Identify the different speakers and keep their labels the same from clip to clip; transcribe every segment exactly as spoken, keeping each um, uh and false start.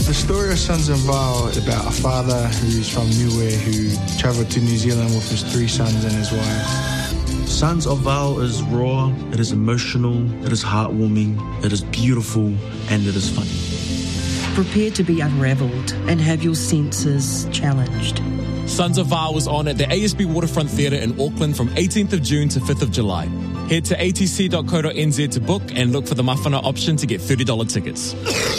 Speaker 1: the story of Sons of Val about a father who's from Niue who travelled to New Zealand with his three sons and his wife.
Speaker 2: Sons of Val is raw, it is emotional, it is heartwarming, it is beautiful, and it is funny.
Speaker 3: Prepare to be unravelled and have your senses challenged.
Speaker 4: Sons of Val was on at the A S B Waterfront Theatre in Auckland from eighteenth of June to fifth of July. Head to a t c dot co dot n z to book and look for the Mawhana option to get thirty dollars tickets.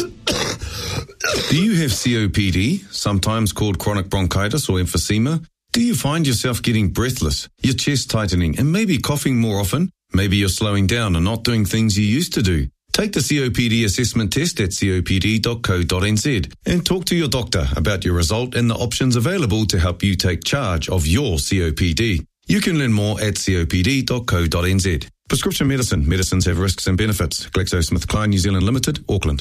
Speaker 5: Do you have C O P D, sometimes called chronic bronchitis or emphysema? Do you find yourself getting breathless, your chest tightening, and maybe coughing more often? Maybe you're slowing down and not doing things you used to do. Take the C O P D assessment test at c o p d dot co dot n z and talk to your doctor about your result and the options available to help you take charge of your C O P D. You can learn more at c o p d dot co dot n z. Prescription medicine. Medicines have risks and benefits. GlaxoSmithKline New Zealand Limited, Auckland.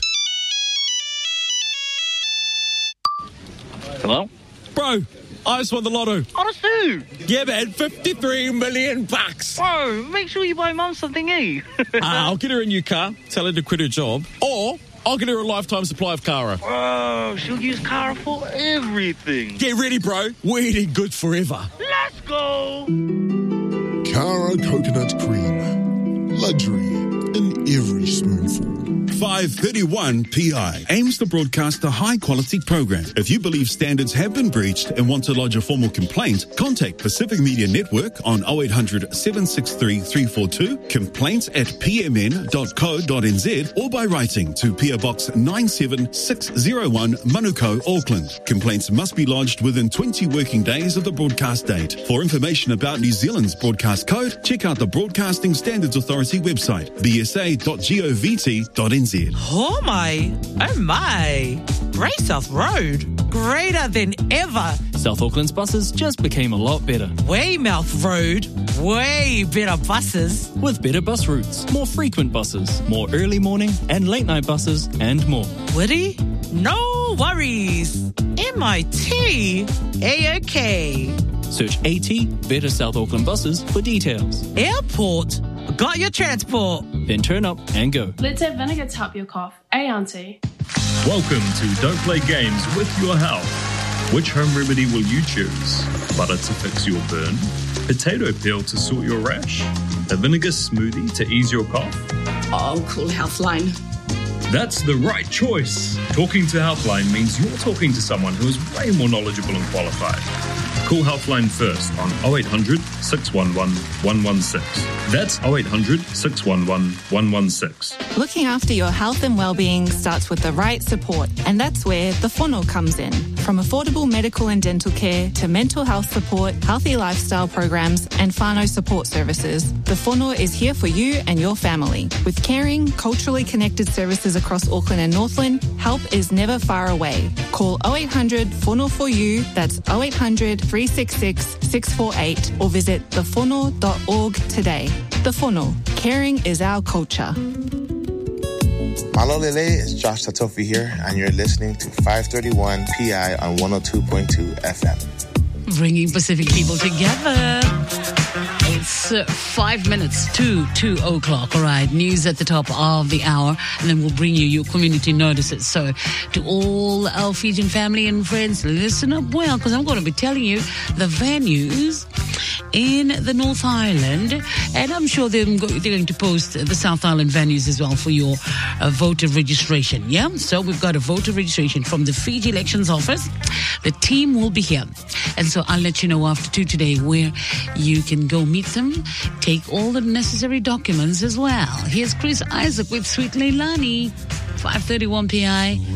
Speaker 6: Hello?
Speaker 4: Bro, I just won the lotto.
Speaker 6: Honestly?
Speaker 4: Yeah, man, fifty-three million bucks.
Speaker 6: Bro, make sure you buy Mum something, eh?
Speaker 4: uh, I'll get her a new car, tell her to quit her job, or I'll get her a lifetime supply of Kara.
Speaker 6: Bro, she'll use Kara for everything.
Speaker 4: Get ready, bro. We're eating good forever.
Speaker 6: Let's go!
Speaker 7: Kara Coconut Cream. Luxury in every spoonful.
Speaker 8: five thirty-one P I aims to broadcast a high-quality program. If you believe standards have been breached and want to lodge a formal complaint, contact Pacific Media Network on oh eight hundred, seven six three, three four two, complaints at p m n dot co dot n z, or by writing to P O Box nine seven six oh one, Manukau, Auckland. Complaints must be lodged within twenty working days of the broadcast date. For information about New Zealand's broadcast code, check out the Broadcasting Standards Authority website, b s a dot govt dot n z.
Speaker 9: Oh my, oh my. Braesouth Road, greater than ever.
Speaker 10: South Auckland's buses just became a lot better.
Speaker 9: Weymouth Road, way better buses.
Speaker 10: With better bus routes, more frequent buses, more early morning and late night buses, and more.
Speaker 9: Woody? No worries. M I T, A-OK.
Speaker 10: Search AT, Better South Auckland Buses for details.
Speaker 9: Airport, got your transport.
Speaker 10: Then turn up and go.
Speaker 11: Let's have vinegar to help your cough. Eh, Auntie?
Speaker 12: Welcome to Don't Play Games with Your Health. Which home remedy will you choose? Butter to fix your burn? Potato peel to sort your rash? A vinegar smoothie to ease your cough?
Speaker 13: Oh, Cool Healthline.
Speaker 12: That's the right choice. Talking to Healthline means you're talking to someone who is way more knowledgeable and qualified. Call Healthline first on oh eight hundred, six one one, one one six. That's oh eight hundred, six one one, one one six.
Speaker 14: Looking after your health and well-being starts with the right support, and that's where the Whānau comes in. From affordable medical and dental care to mental health support, healthy lifestyle programs, and whānau support services, the Whānau is here for you and your family. With caring, culturally connected services across Auckland and Northland, help is never far away. Call oh eight hundred, Whānau for you, that's oh eight hundred, three six six, six four eight, or visit the whānau dot org today. The Whānau, caring is our culture.
Speaker 15: Malo Lele, it's Josh Tatofi here, and you're listening to five thirty-one P I on one oh two point two F M.
Speaker 13: Bringing Pacific people together. It's uh, five minutes to two o'clock. All right, news at the top of the hour, and then we'll bring you your community notices. So to all our Fijian family and friends, listen up well, because I'm going to be telling you the venues in the North Island, and I'm sure they're going to post the South Island venues as well for your uh, voter registration. Yeah, so we've got a voter registration from the Fiji Elections Office. The team will be here, and so I'll let you know after two today where you can go meet them, take all the necessary documents as well. Here's Chris Isaac with Sweet Leilani, five thirty-one P I.